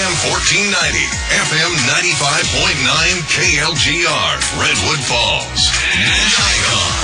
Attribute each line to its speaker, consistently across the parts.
Speaker 1: AM 1490, FM 95.9 KLGR, Redwood Falls. Icon.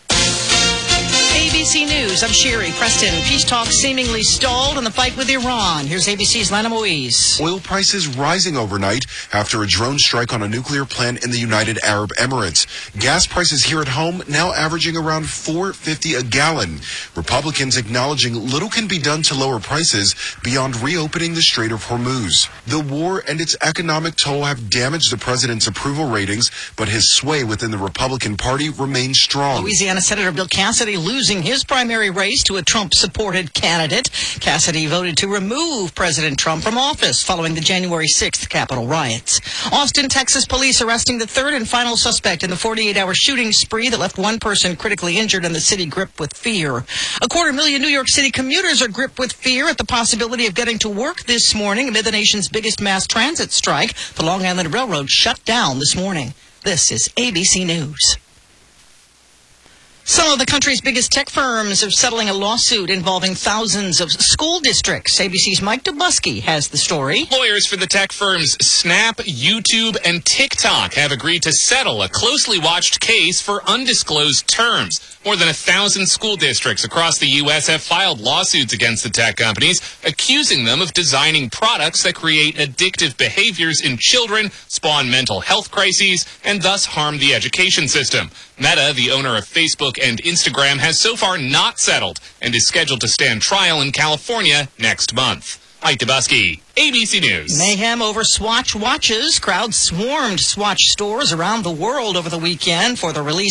Speaker 2: ABC News, I'm Sherry Preston. Peace talks seemingly stalled in the fight with Iran. Here's ABC's Lana Moise.
Speaker 3: Oil prices rising overnight after a drone strike on a nuclear plant in the United Arab Emirates. Gas prices here at home now averaging around $4.50 a gallon. Republicans acknowledging little can be done to lower prices beyond reopening the Strait of Hormuz. The war and its economic toll have damaged the president's approval ratings, but his sway within the Republican Party remains strong.
Speaker 2: Louisiana Senator Bill Cassidy losing his primary race to a Trump-supported candidate. Cassidy voted to remove President Trump from office following the January 6th Capitol riots. Austin, Texas police arresting the third and final suspect in the 48-hour shooting spree that left one person critically injured and the city gripped with fear. 250,000 New York City commuters are gripped with fear at the possibility of getting to work this morning amid the nation's biggest mass transit strike. The Long Island Railroad shut down this morning. This is ABC News. Some of the country's biggest tech firms are settling a lawsuit involving thousands of school districts. ABC's Mike Dubusky has the story.
Speaker 4: Lawyers for the tech firms Snap, YouTube, and TikTok have agreed to settle a closely watched case for undisclosed terms. More than 1,000 school districts across the U.S. have filed lawsuits against the tech companies, accusing them of designing products that create addictive behaviors in children, spawn mental health crises, and thus harm the education system. Meta, the owner of Facebook and Instagram, has so far not settled and is scheduled to stand trial in California next month. Mike Dubusky, ABC News.
Speaker 2: Mayhem over Swatch watches. Crowds swarmed Swatch stores around the world over the weekend for the release